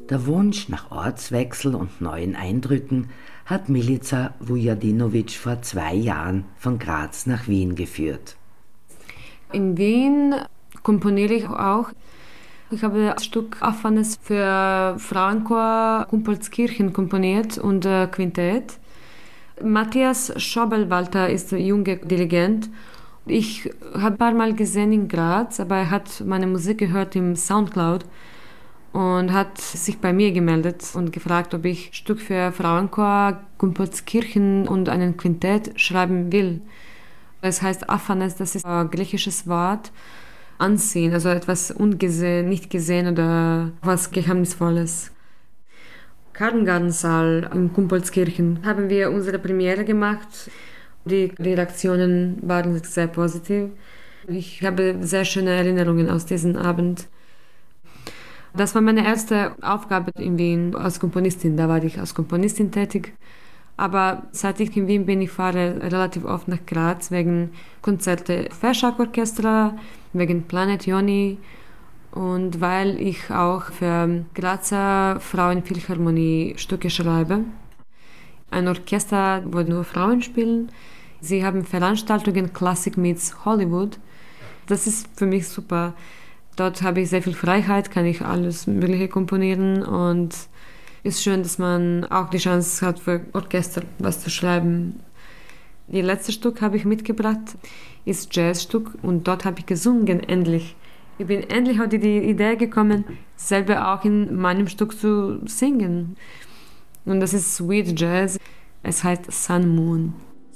Der Wunsch nach Ortswechsel und neuen Eindrücken hat Milica Vujadinovic vor 2 Jahren von Graz nach Wien geführt. In Wien komponiere ich auch. Ich habe das Stück Afanes für Frauenchor Kumpolskirchen komponiert und Quintett. Matthias Schobelwalter ist der junge Dirigent. Ich habe ein paar Mal gesehen in Graz, aber er hat meine Musik gehört im Soundcloud und hat sich bei mir gemeldet und gefragt, ob ich Stück für Frauenchor, Kumpolskirchen und einen Quintett schreiben will. Es heißt Aphanes, das ist ein griechisches Wort. Ansehen, also etwas ungesehen, nicht gesehen oder was Geheimnisvolles. Kartengartensaal in Kumpolskirchen haben wir unsere Premiere gemacht. Die Reaktionen waren sehr positiv. Ich habe sehr schöne Erinnerungen aus diesem Abend. Das war meine erste Aufgabe in Wien als Komponistin. Da war ich als Komponistin tätig. Aber seit ich in Wien bin, ich fahre relativ oft nach Graz wegen Konzerte Verschackorchester, wegen Planet Joni und weil ich auch für Grazer Frauenphilharmonie Stücke schreibe. Ein Orchester, wo nur Frauen spielen. Sie haben Veranstaltungen Classic Meets Hollywood. Das ist für mich super. Dort habe ich sehr viel Freiheit, kann ich alles Mögliche komponieren und ist schön, dass man auch die Chance hat, für Orchester was zu schreiben. Das letzte Stück habe ich mitgebracht, ist Jazzstück und dort habe ich gesungen, endlich. Ich bin endlich auf die Idee gekommen, selber auch in meinem Stück zu singen. Und das ist Sweet Jazz, es heißt Sun Moon.